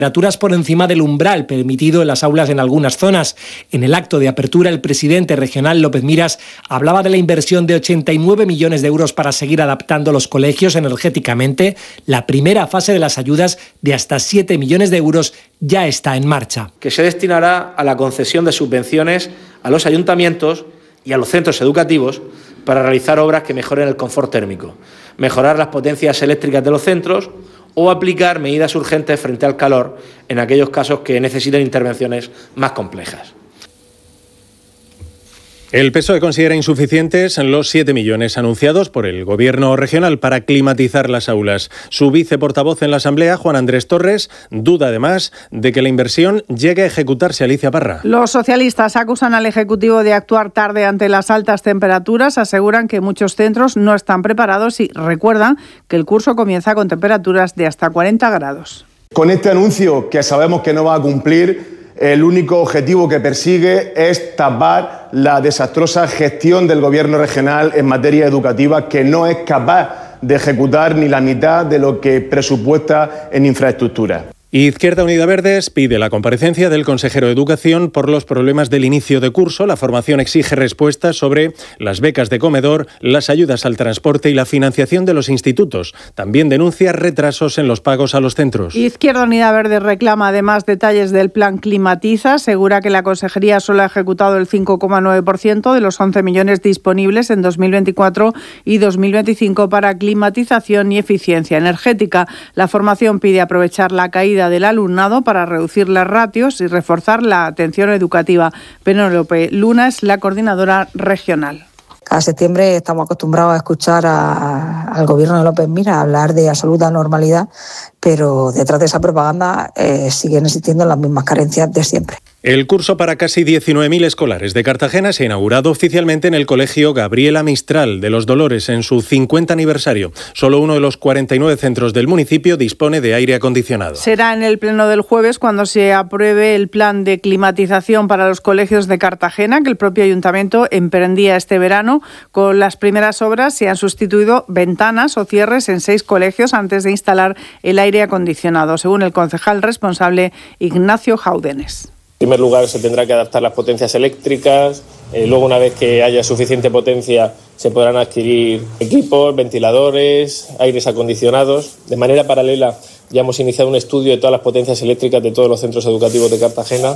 temperaturas por encima del umbral permitido en las aulas en algunas zonas. En el acto de apertura, el presidente regional López Miras hablaba de la inversión de 89 millones de euros para seguir adaptando los colegios energéticamente. La primera fase de las ayudas de hasta 7 millones de euros ya está en marcha. Que se destinará a la concesión de subvenciones a los ayuntamientos y a los centros educativos para realizar obras que mejoren el confort térmico, mejorar las potencias eléctricas de los centros o aplicar medidas urgentes frente al calor en aquellos casos que necesiten intervenciones más complejas. El PSOE considera insuficientes los 7 millones anunciados por el Gobierno regional para climatizar las aulas. Su viceportavoz en la Asamblea, Juan Andrés Torres, duda además de que la inversión llegue a ejecutarse. Alicia Parra. Los socialistas acusan al Ejecutivo de actuar tarde ante las altas temperaturas, aseguran que muchos centros no están preparados y recuerdan que el curso comienza con temperaturas de hasta 40 grados. Con este anuncio, que sabemos que no va a cumplir, el único objetivo que persigue es tapar la desastrosa gestión del Gobierno regional en materia educativa, que no es capaz de ejecutar ni la mitad de lo que presupuesta en infraestructura. Izquierda Unida Verdes pide la comparecencia del consejero de Educación por los problemas del inicio de curso. La formación exige respuestas sobre las becas de comedor, las ayudas al transporte y la financiación de los institutos. También denuncia retrasos en los pagos a los centros. Izquierda Unida Verdes reclama además detalles del plan Climatiza. Asegura que la consejería solo ha ejecutado el 5,9% de los 11 millones disponibles en 2024 y 2025 para climatización y eficiencia energética. La formación pide aprovechar la caída del alumnado para reducir las ratios y reforzar la atención educativa. Penélope Luna es la coordinadora regional. Cada septiembre estamos acostumbrados a escuchar al gobierno de López Miras hablar de absoluta normalidad, pero detrás de esa propaganda siguen existiendo las mismas carencias de siempre. El curso para casi 19.000 escolares de Cartagena se ha inaugurado oficialmente en el Colegio Gabriela Mistral de Los Dolores en su 50 aniversario. Solo uno de los 49 centros del municipio dispone de aire acondicionado. Será en el pleno del jueves cuando se apruebe el plan de climatización para los colegios de Cartagena, que el propio ayuntamiento emprendía este verano. Con las primeras obras se han sustituido ventanas o cierres en 6 colegios antes de instalar el aire acondicionado, según el concejal responsable Ignacio Jaudenes. En primer lugar, se tendrá que adaptar las potencias eléctricas. Luego, una vez que haya suficiente potencia, se podrán adquirir equipos, ventiladores, aires acondicionados. De manera paralela, ya hemos iniciado un estudio de todas las potencias eléctricas de todos los centros educativos de Cartagena.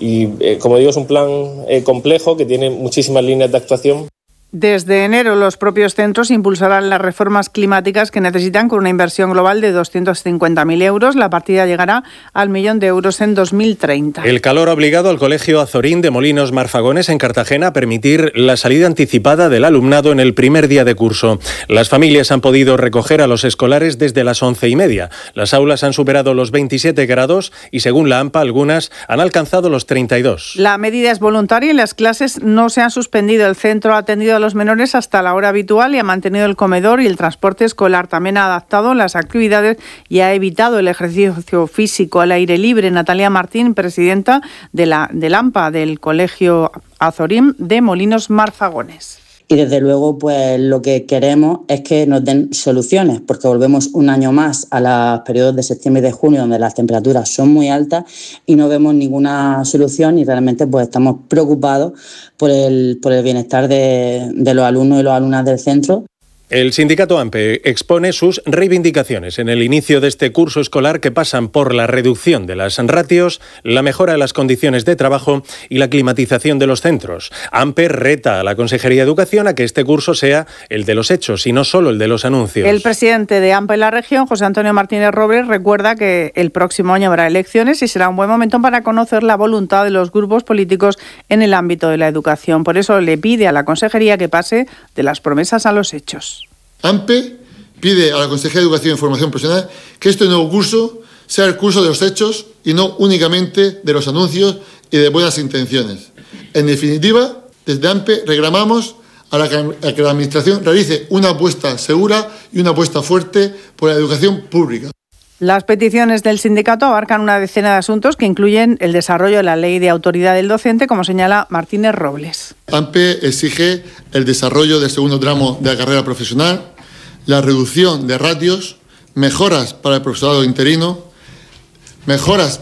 Y, como digo, es un plan complejo que tiene muchísimas líneas de actuación. Desde enero, los propios centros impulsarán las reformas climáticas que necesitan con una inversión global de 250.000 euros. La partida llegará al 1 millón de euros en 2030. El calor ha obligado al Colegio Azorín de Molinos Marfagones en Cartagena a permitir la salida anticipada del alumnado en el primer día de curso. Las familias han podido recoger a los escolares desde las 11:30. Las aulas han superado los 27 grados y, según la AMPA, algunas han alcanzado los 32. La medida es voluntaria y las clases no se han suspendido. El centro ha atendido a los menores hasta la hora habitual y ha mantenido el comedor y el transporte escolar. También ha adaptado las actividades y ha evitado el ejercicio físico al aire libre. Natalia Martín, presidenta del AMPA, del Colegio Azorín de Molinos Marfagones. Y desde luego, pues lo que queremos es que nos den soluciones, porque volvemos un año más a los periodos de septiembre y de junio, donde las temperaturas son muy altas y no vemos ninguna solución, y realmente pues estamos preocupados por el bienestar de los alumnos y las alumnas del centro. El sindicato AMPE expone sus reivindicaciones en el inicio de este curso escolar, que pasan por la reducción de las ratios, la mejora de las condiciones de trabajo y la climatización de los centros. AMPE reta a la Consejería de Educación a que este curso sea el de los hechos y no solo el de los anuncios. El presidente de AMPE en la región, José Antonio Martínez Robles, recuerda que el próximo año habrá elecciones y será un buen momento para conocer la voluntad de los grupos políticos en el ámbito de la educación. Por eso le pide a la Consejería que pase de las promesas a los hechos. AMPE pide a la Consejería de Educación y Formación Profesional que este nuevo curso sea el curso de los hechos y no únicamente de los anuncios y de buenas intenciones. En definitiva, desde AMPE reclamamos a que la Administración realice una apuesta segura y una apuesta fuerte por la educación pública. Las peticiones del sindicato abarcan una decena de asuntos que incluyen el desarrollo de la ley de autoridad del docente, como señala Martínez Robles. AMPE exige el desarrollo del segundo tramo de la carrera profesional, la reducción de ratios, mejoras para el profesorado interino, mejoras